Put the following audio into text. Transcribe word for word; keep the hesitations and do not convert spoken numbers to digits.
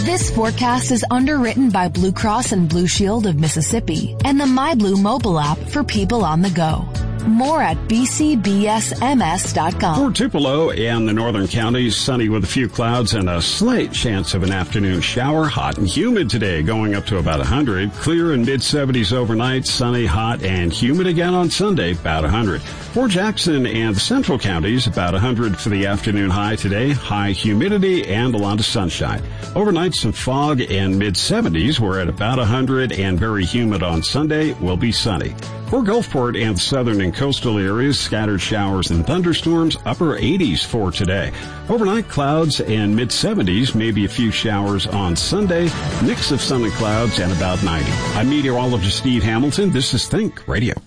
This forecast is underwritten by Blue Cross and Blue Shield of Mississippi and the MyBlue mobile app for people on the go. More at b c b s m s dot com. For Tupelo and the northern counties, sunny with a few clouds and a slight chance of an afternoon shower. Hot and humid today, going up to about one hundred. Clear in mid-seventies overnight, sunny, hot, and humid again on Sunday, about one hundred. For Jackson and the central counties, about one hundred for the afternoon high today. High humidity and a lot of sunshine. Overnight, some fog and mid-seventies. We're at about one hundred and very humid on Sunday. Will be sunny. For Gulfport and southern and coastal areas, scattered showers and thunderstorms, upper eighties for today. Overnight, clouds and mid-seventies, maybe a few showers on Sunday. Mix of sun and clouds and about ninety. I'm meteorologist Steve Hamilton. This is Think Radio.